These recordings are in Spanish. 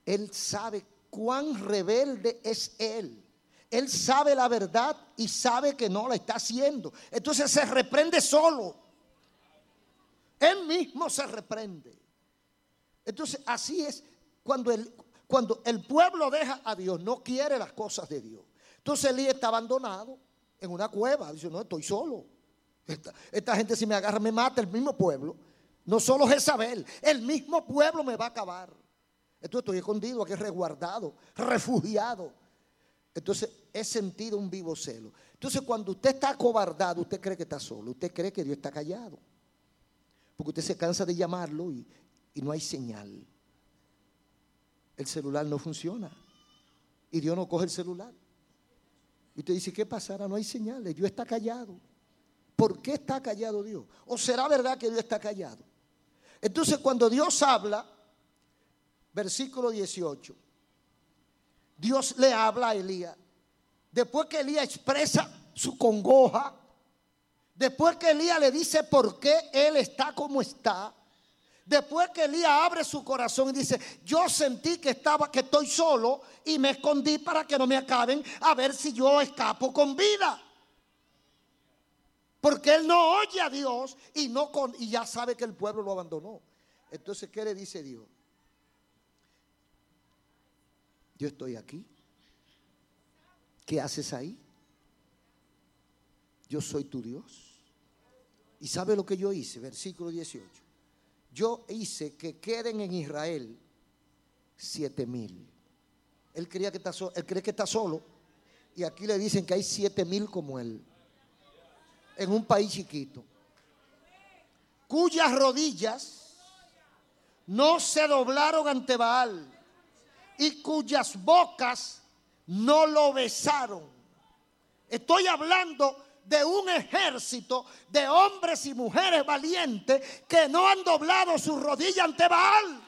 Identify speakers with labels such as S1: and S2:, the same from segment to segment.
S1: Él sabe cuán rebelde es él. Él sabe la verdad y sabe que no la está haciendo. Entonces se reprende solo. Él mismo se reprende. Entonces así es cuando el pueblo deja a Dios, no quiere las cosas de Dios. Entonces Elías está abandonado en una cueva. Dice, no, estoy solo. Esta gente si me agarra me mata, el mismo pueblo. No solo Jezabel, el mismo pueblo me va a acabar. Entonces estoy escondido aquí, resguardado, refugiado. Entonces he sentido un vivo celo. Entonces cuando usted está acobardado, usted cree que está solo. Usted cree que Dios está callado. Porque usted se cansa de llamarlo y no hay señal. El celular no funciona. Y Dios no coge el celular. Y usted dice, ¿qué pasará? No hay señales. Dios está callado. ¿Por qué está callado Dios? ¿O será verdad que Dios está callado? Entonces cuando Dios habla, versículo 18, Dios le habla a Elías. Después que Elías expresa su congoja, después que Elías le dice por qué él está como está, después que Elías abre su corazón y dice, yo sentí que estoy solo y me escondí para que no me acaben, a ver si yo escapo con vida. Porque él no oye a Dios y ya sabe que el pueblo lo abandonó. Entonces, ¿qué le dice Dios? Yo estoy aquí. ¿Qué haces ahí? Yo soy tu Dios. ¿Y sabe lo que yo hice? Versículo 18. Yo hice que queden en Israel 7,000. Él cree que está solo. Y aquí le dicen que hay 7,000 como él. En un país chiquito. Cuyas rodillas no se doblaron ante Baal. Y cuyas bocas no lo besaron. Estoy hablando de un ejército de hombres y mujeres valientes que no han doblado sus rodillas ante Baal.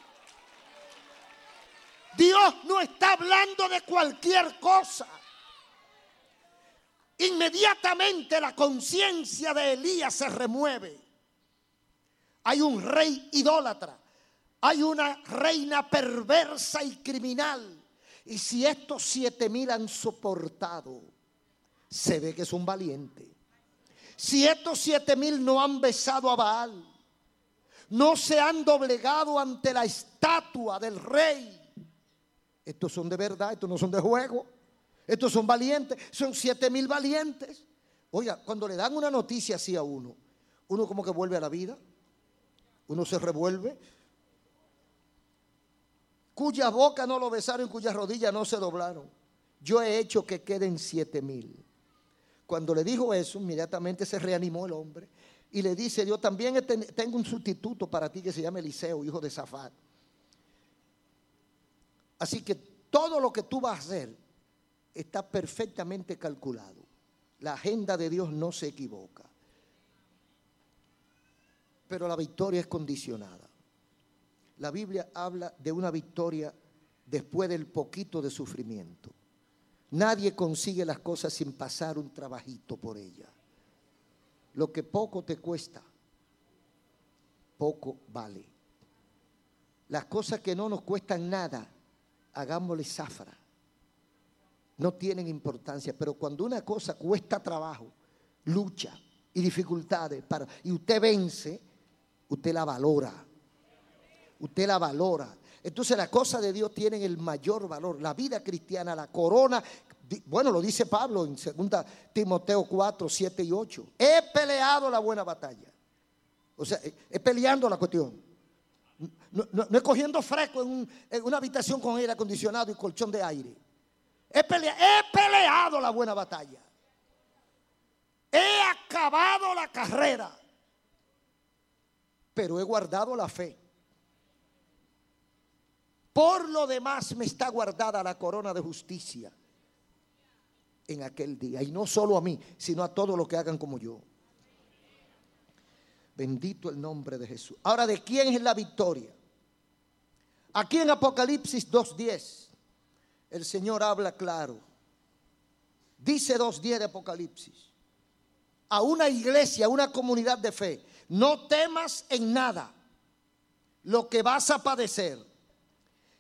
S1: Dios no está hablando de cualquier cosa. Inmediatamente la conciencia de Elías se remueve. Hay un rey idólatra. Hay una reina perversa y criminal. Y si estos 7,000 han soportado, se ve que son valientes. Si estos 7,000 no han besado a Baal, no se han doblegado ante la estatua del rey, estos son de verdad, estos no son de juego. Estos son valientes, son 7,000 valientes. Oiga, cuando le dan una noticia así a uno como que vuelve a la vida. Uno se revuelve. Cuya boca no lo besaron, cuyas rodillas no se doblaron. Yo he hecho que queden 7,000. Cuando le dijo eso, inmediatamente se reanimó el hombre. Y le dice, yo también tengo un sustituto para ti que se llama Eliseo, hijo de Safat. Así que todo lo que tú vas a hacer está perfectamente calculado. La agenda de Dios no se equivoca. Pero la victoria es condicionada. La Biblia habla de una victoria después del poquito de sufrimiento. Nadie consigue las cosas sin pasar un trabajito por ellas. Lo que poco te cuesta, poco vale. Las cosas que no nos cuestan nada, hagámosle zafra. No tienen importancia, pero cuando una cosa cuesta trabajo, lucha y dificultades y usted vence, usted la valora. Usted la valora. Entonces las cosas de Dios tienen el mayor valor. La vida cristiana, la corona, bueno, lo dice Pablo en 2 Timoteo 4, 7 y 8. He peleado la buena batalla. O sea, es peleando la cuestión. No es cogiendo fresco en una habitación con aire acondicionado y colchón de aire. He peleado la buena batalla. He acabado la carrera. Pero he guardado la fe. Por lo demás me está guardada la corona de justicia en aquel día. Y no solo a mí, sino a todos los que hagan como yo. Bendito el nombre de Jesús. Ahora, ¿de quién es la victoria? Aquí en Apocalipsis 2:10, el Señor habla claro. Dice 2:10 de Apocalipsis. A una iglesia, a una comunidad de fe. No temas en nada lo que vas a padecer.